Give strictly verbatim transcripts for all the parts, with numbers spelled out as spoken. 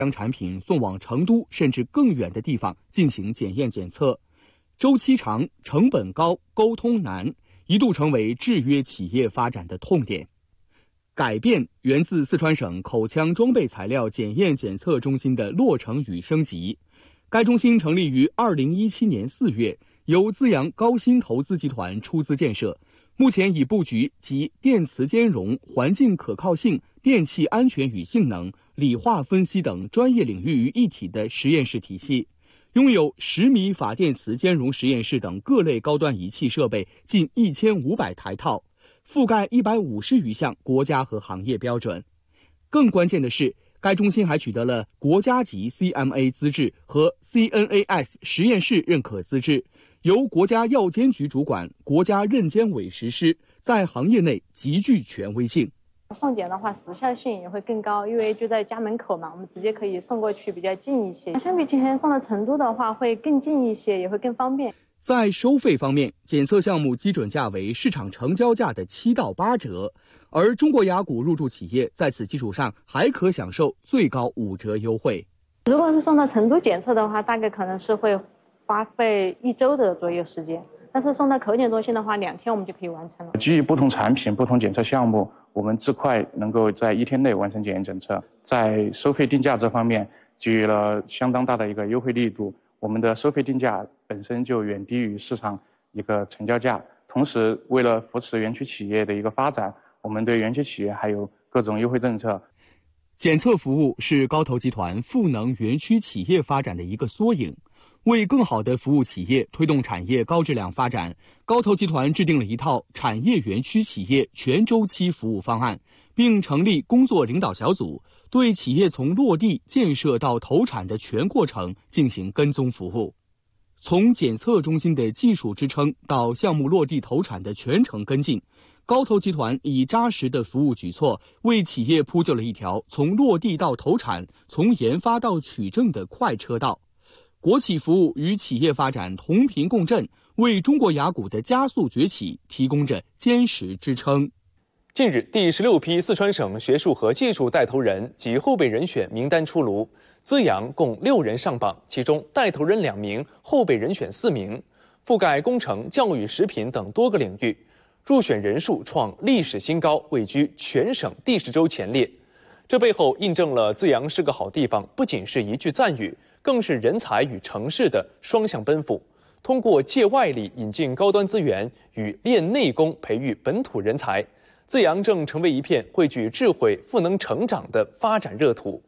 将产品送往成都甚至更远的地方进行检验检测，周期长、成本高、沟通难，一度成为制约企业发展的痛点。改变源自四川省口腔装备材料检验检测中心的落成与升级。该中心成立于二零一七年四月，由资阳高新投资集团出资建设，目前已布局集电磁兼容、环境可靠性、电气安全与性能、理化分析等专业领域于一体的实验室体系，拥有十米法电磁兼容实验室等各类高端仪器设备近一千五百台套，覆盖一百五十余项国家和行业标准。更关键的是，该中心还取得了国家级 C M A 资质和 C N A S 实验室认可资质，由国家药监局主管、国家认监委实施，在行业内极具权威性。 送检的话，时效性也会更高，因为就在家门口嘛，我们直接可以送过去，比较近一些。相比之前送到成都的话，会更近一些，也会更方便。 在收费方面，检测项目基准价为市场成交价的七到八折，而中国牙骨入驻企业在此基础上还可享受最高五折优惠。 如果是送到成都检测的话，大概可能是会花费一周的左右时间，但是送到口检中心的话，两天我们就可以完成了。 基于不同产品、不同检测项目，我们最快能够在一天内完成检验检测。在收费定价这方面，给予了相当大的一个优惠力度。我们的收费定价本身就远低于市场一个成交价，同时为了扶持园区企业的一个发展，我们对园区企业还有各种优惠政策。 检测服务是高投集团赋能园区企业发展的一个缩影。为更好地服务企业，推动产业高质量发展，高投集团制定了一套产业园区企业全周期服务方案，并成立工作领导小组，对企业从落地建设到投产的全过程进行跟踪服务。从检测中心的技术支撑到项目落地投产的全程跟进，高投集团以扎实的服务举措，为企业铺就了一条从落地到投产、从研发到取证的快车道。国企服务与企业发展同频共振，为中国牙骨的加速崛起提供着坚实支撑。 近日，第十六批四川省学术和技术带头人及后备人选名单出炉，资阳共六人上榜，其中带头人两名，后备人选四名，覆盖工程、教育、食品等多个领域，入选人数创历史新高，位居全省第十周前列。这背后印证了资阳是个好地方，不仅是一句赞誉，更是人才与城市的双向奔赴。通过借外力引进高端资源与练内功培育本土人才，资阳正成为一片汇聚智慧、赋能成长的发展热土。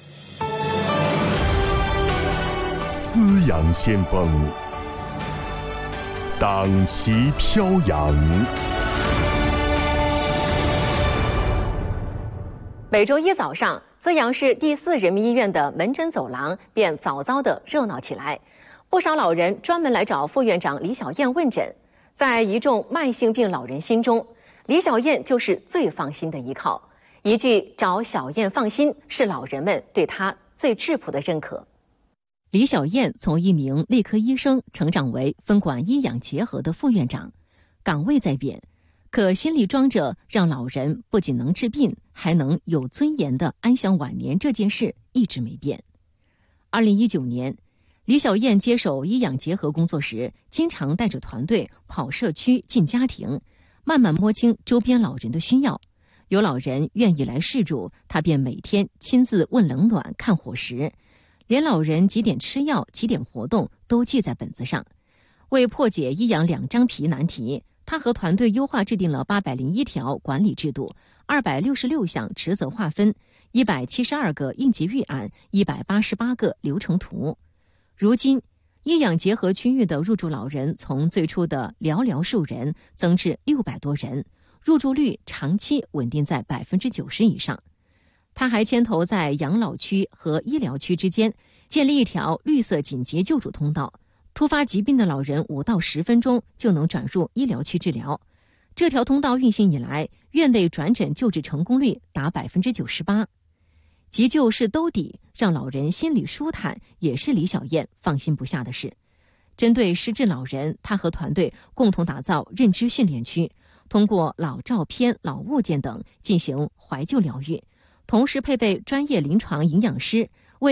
资阳先锋，党旗飘扬。 每周一早上，资阳市第四人民医院的门诊走廊便早早地热闹起来，不少老人专门来找副院长李小燕问诊。在一众慢性病老人心中，李小燕就是最放心的依靠。一句“找小燕放心”是老人们对她最质朴的认可。李小燕从一名内科医生成长为分管医养结合的副院长，岗位在变，可心里装着让老人不仅能治病，还能有尊严的安享晚年这件事一直没变。二零一九年，李小燕接手医养结合工作时，经常带着团队跑社区、进家庭，慢慢摸清周边老人的需要。有老人愿意来试住，她便每天亲自问冷暖、看伙食，连老人几点吃药、几点活动都记在本子上。为破解医养两张皮难题，他和团队优化制定了八百零一条管理制度、二百六十六项职责划分、一百七十二个应急预案、一百八十八个流程图。如今，医养结合区域的入住老人从最初的寥寥数人增至六百多人，入住率长期稳定在百分之九十以上。他还牵头在养老区和医疗区之间建立一条绿色紧急救助通道。突发疾病的老人五到十分钟就能转入医疗区治疗。这条通道运行以来，院内转诊救治成功率达百分之九十八。急救是兜底，让老人心里舒坦，也是李小燕放心不下的事。针对失智老人，他和团队共同打造认知训练区，通过老照片、老物件等进行怀旧疗愈，同时配备专业临床营养师，